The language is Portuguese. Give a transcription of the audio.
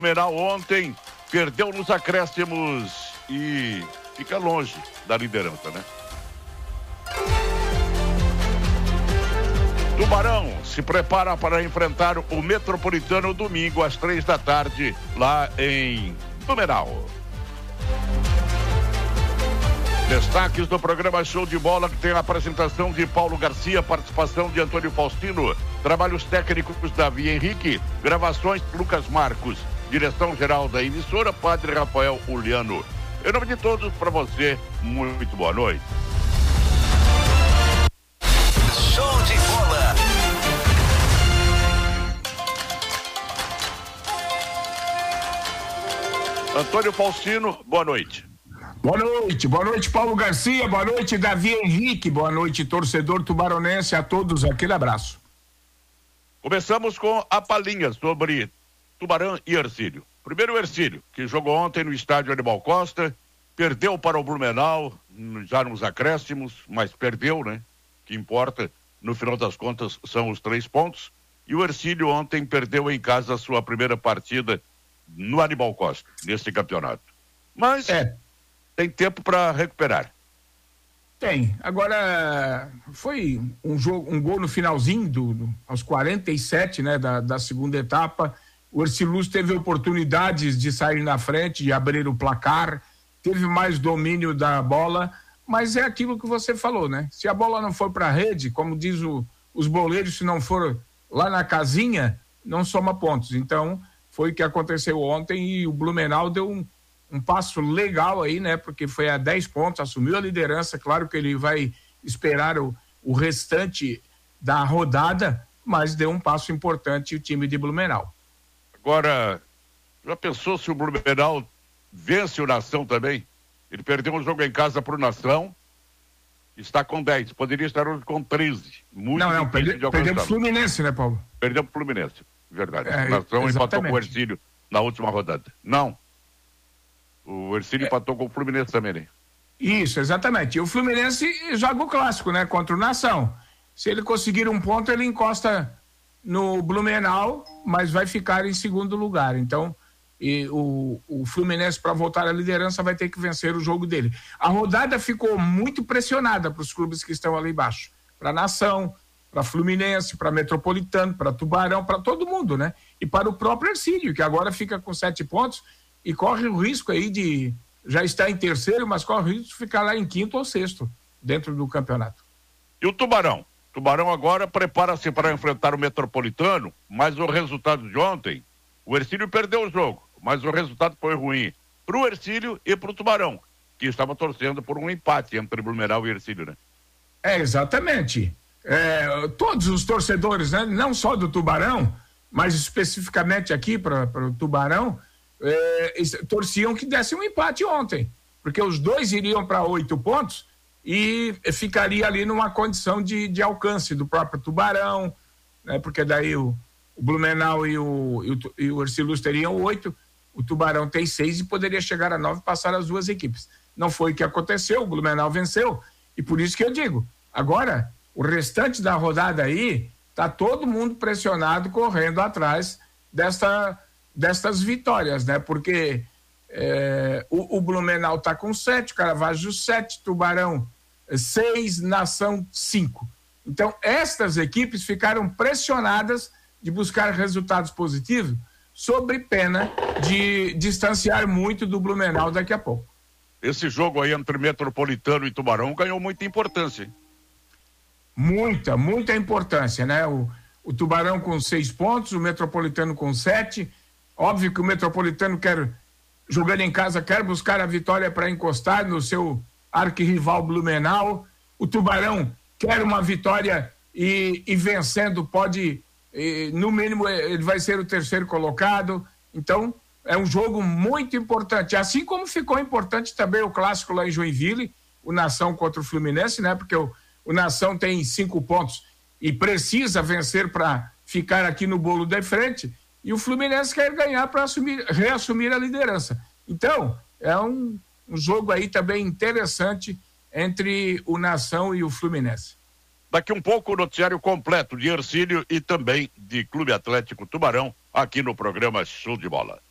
Blumenau ontem perdeu nos acréscimos e fica longe da liderança, né? Tubarão se prepara para enfrentar o Metropolitano domingo às 3h lá em Blumenau. Destaques do programa Show de Bola, que tem a apresentação de Paulo Garcia, participação de Antônio Faustino, trabalhos técnicos Davi Henrique, gravações Lucas Marcos, direção-geral da emissora Padre Rafael Uliano. Em nome de todos, para você, muito boa noite. Show de bola. Antônio Faustino, boa noite. Boa noite, Paulo Garcia, boa noite, Davi Henrique, boa noite, torcedor tubaronense, a todos, aquele abraço. Começamos com a palhinha sobre Tubarão e Hercílio. Primeiro o Hercílio, que jogou ontem no estádio Aníbal Costa, perdeu para o Blumenau, já nos acréscimos, mas perdeu, né? O que importa, no final das contas, são os 3 pontos. E o Hercílio ontem perdeu em casa a sua primeira partida no Aníbal Costa, nesse campeonato. Mas tem tempo para recuperar. Tem. Agora, foi um gol no finalzinho, aos 47, né, da segunda etapa. O Hercílio teve oportunidades de sair na frente, de abrir o placar, teve mais domínio da bola, mas é aquilo que você falou, né? Se a bola não for para a rede, como diz os boleiros, se não for lá na casinha, não soma pontos. Então, foi o que aconteceu ontem e o Blumenau deu um passo legal aí, né? Porque foi a 10 pontos, assumiu a liderança. Claro que ele vai esperar o restante da rodada, mas deu um passo importante o time de Blumenau. Agora, já pensou se o Blumenau vence o Nação também? Ele perdeu um jogo em casa para o Nação, está com 10, poderia estar hoje com 13. Perdeu pro Fluminense, né, Paulo? Perdeu pro Fluminense, verdade. O Nação empatou com o Hercílio na última rodada. Não. O Hercílio empatou com o Fluminense também, né? Isso, exatamente. E o Fluminense joga o clássico, né? Contra o Nação. Se ele conseguir um ponto, ele encosta no Blumenau, mas vai ficar em segundo lugar. Então, o Fluminense, para voltar à liderança, vai ter que vencer o jogo dele. A rodada ficou muito pressionada para os clubes que estão ali embaixo. Para a Nação, para Fluminense, para Metropolitano, para Tubarão, para todo mundo, né? E para o próprio Hercílio, que agora fica com 7 pontos e corre o risco aí de já estar em terceiro, mas corre o risco de ficar lá em quinto ou sexto dentro do campeonato. E o Tubarão? Tubarão agora prepara-se para enfrentar o Metropolitano, mas o resultado de ontem, o Hercílio perdeu o jogo, mas o resultado foi ruim para o Hercílio e para o Tubarão, que estava torcendo por um empate entre Blumenau e Hercílio, né? Exatamente. Todos os torcedores, né? Não só do Tubarão, mas especificamente aqui para o Tubarão, torciam que desse um empate ontem, porque os dois iriam para 8 pontos e ficaria ali numa condição de alcance do próprio Tubarão, né? Porque daí o Blumenau e o Hercílio teriam 8, o Tubarão tem 6 e poderia chegar a 9 e passar as duas equipes. Não foi o que aconteceu, o Blumenau venceu, e por isso que eu digo, agora, o restante da rodada aí, tá todo mundo pressionado, correndo atrás destas vitórias, né? Porque o Blumenau tá com 7, Caravaggio 7, Tubarão 6, Nação 5. Então, estas equipes ficaram pressionadas de buscar resultados positivos, sob pena de distanciar muito do Blumenau daqui a pouco. Esse jogo aí entre Metropolitano e Tubarão ganhou muita importância, hein? Muita importância, né? O Tubarão com 6 pontos, o Metropolitano com 7. Óbvio que o Metropolitano jogando em casa, quer buscar a vitória para encostar no seu arquirrival Blumenau. O Tubarão quer uma vitória e vencendo pode, no mínimo, ele vai ser o terceiro colocado. Então, é um jogo muito importante. Assim como ficou importante também o clássico lá em Joinville, o Nação contra o Fluminense, né? Porque o Nação tem 5 pontos e precisa vencer para ficar aqui no bolo da frente, e o Fluminense quer ganhar para reassumir a liderança. Então, é um jogo aí também interessante entre o Nação e o Fluminense. Daqui um pouco o noticiário completo de Hercílio e também de Clube Atlético Tubarão, aqui no programa Show de Bola.